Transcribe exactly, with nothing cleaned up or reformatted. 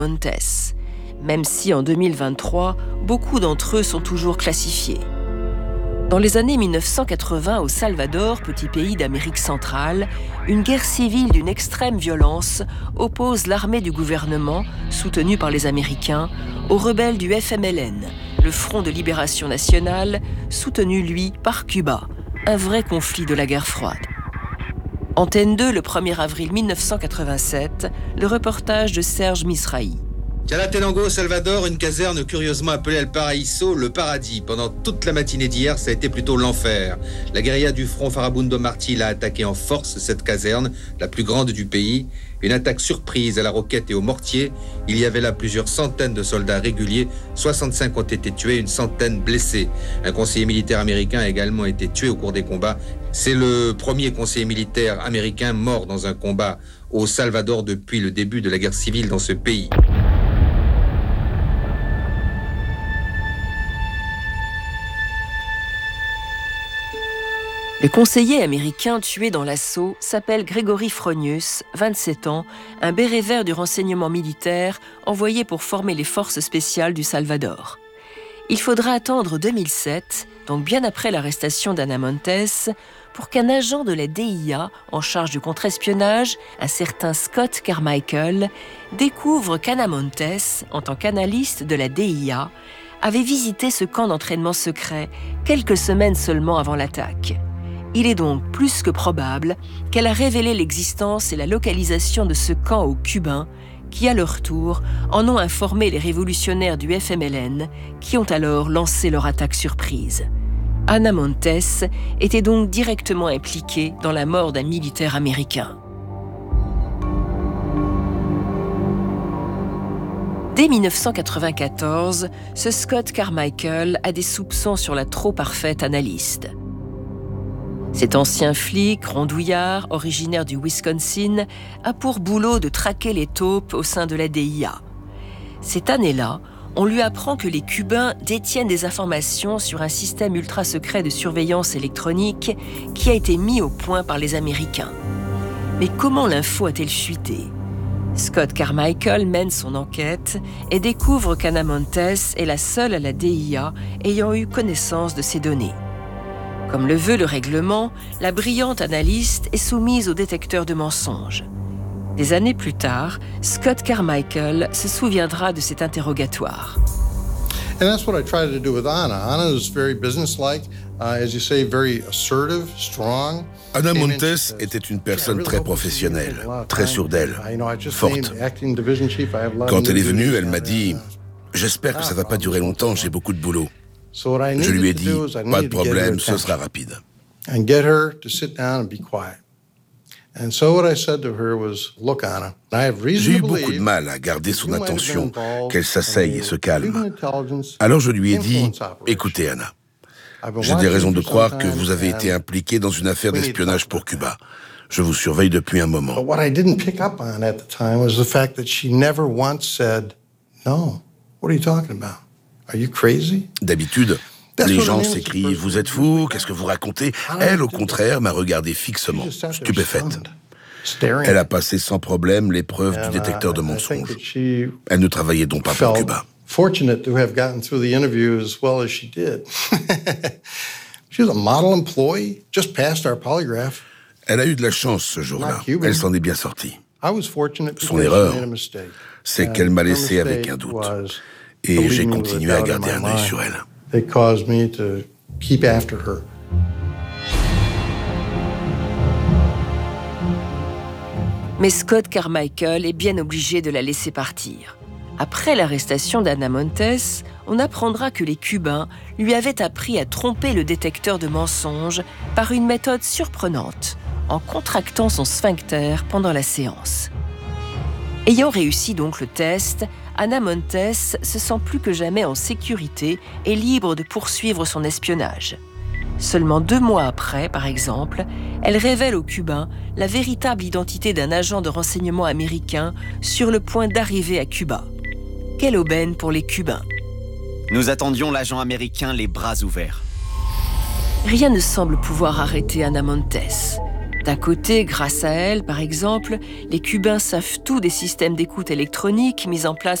Montes, même si en deux mille vingt-trois, beaucoup d'entre eux sont toujours classifiés. Dans les années mille neuf cent quatre-vingts, au Salvador, petit pays d'Amérique centrale, une guerre civile d'une extrême violence oppose l'armée du gouvernement, soutenue par les Américains, aux rebelles du F M L N, le Front de Libération Nationale, soutenu, lui, par Cuba. Un vrai conflit de la guerre froide. Antenne deux, le premier avril mille neuf cent quatre-vingt-sept, le reportage de Serge Misrahi. Chalatenango, au Salvador, une caserne curieusement appelée El Paraíso, le paradis. Pendant toute la matinée d'hier, ça a été plutôt l'enfer. La guérilla du front Farabundo Martí l'a attaqué en force, cette caserne, la plus grande du pays. Une attaque surprise à la roquette et au mortier. Il y avait là plusieurs centaines de soldats réguliers. soixante-cinq ont été tués, une centaine blessés. Un conseiller militaire américain a également été tué au cours des combats. C'est le premier conseiller militaire américain mort dans un combat au Salvador depuis le début de la guerre civile dans ce pays. Le conseiller américain tué dans l'assaut s'appelle Gregory Fronius, vingt-sept ans, un béret vert du renseignement militaire envoyé pour former les forces spéciales du Salvador. Il faudra attendre deux mille sept, donc bien après l'arrestation d'Ana Montes, pour qu'un agent de la D I A en charge du contre-espionnage, un certain Scott Carmichael, découvre qu'Ana Montes, en tant qu'analyste de la D I A, avait visité ce camp d'entraînement secret quelques semaines seulement avant l'attaque. Il est donc plus que probable qu'elle a révélé l'existence et la localisation de ce camp aux Cubains qui, à leur tour, en ont informé les révolutionnaires du F M L N qui ont alors lancé leur attaque surprise. Ana Montes était donc directement impliquée dans la mort d'un militaire américain. Dès mille neuf cent quatre-vingt-quatorze, ce Scott Carmichael a des soupçons sur la trop parfaite analyste. Cet ancien flic, rondouillard, originaire du Wisconsin, a pour boulot de traquer les taupes au sein de la D I A. Cette année-là, on lui apprend que les Cubains détiennent des informations sur un système ultra-secret de surveillance électronique qui a été mis au point par les Américains. Mais comment l'info a-t-elle fuité ? Scott Carmichael mène son enquête et découvre qu'Ana Montes est la seule à la D I A ayant eu connaissance de ces données. Comme le veut le règlement, la brillante analyste est soumise au détecteur de mensonges. Des années plus tard, Scott Carmichael se souviendra de cet interrogatoire. And that's what I tried to do with Ana. Ana is very businesslike, uh, as you say, very assertive, strong. Ana Montes était une personne très professionnelle, très sûre d'elle, forte. Quand elle est venue, elle m'a dit « J'espère que ça ne va pas durer longtemps, j'ai beaucoup de boulot. » Je lui ai dit « Pas de problème, ce sera rapide. » J'ai eu beaucoup de mal à garder son attention, qu'elle s'asseye et se calme. Alors je lui ai dit « Écoutez, Ana, j'ai des raisons de croire que vous avez été impliquée dans une affaire d'espionnage pour Cuba. Je vous surveille depuis un moment. » D'habitude, les gens s'écrient « Vous êtes fou, qu'est-ce que vous racontez ?» Elle, au contraire, m'a regardé fixement, stupéfaite. Elle a passé sans problème l'épreuve du détecteur de mensonges. Elle ne travaillait donc pas pour Cuba. Elle a eu de la chance ce jour-là. Elle s'en est bien sortie. Son erreur, c'est qu'elle m'a laissé avec un doute. Et j'ai continué à garder un œil sur elle. Mais Scott Carmichael est bien obligé de la laisser partir. Après l'arrestation d'Ana Montes, on apprendra que les Cubains lui avaient appris à tromper le détecteur de mensonges par une méthode surprenante, en contractant son sphincter pendant la séance. Ayant réussi donc le test, Ana Montes se sent plus que jamais en sécurité et libre de poursuivre son espionnage. Seulement deux mois après, par exemple, elle révèle aux Cubains la véritable identité d'un agent de renseignement américain sur le point d'arriver à Cuba. Quelle aubaine pour les Cubains. Nous attendions l'agent américain les bras ouverts. Rien ne semble pouvoir arrêter Ana Montes. D'un côté, grâce à elle, par exemple, les Cubains savent tout des systèmes d'écoute électronique mis en place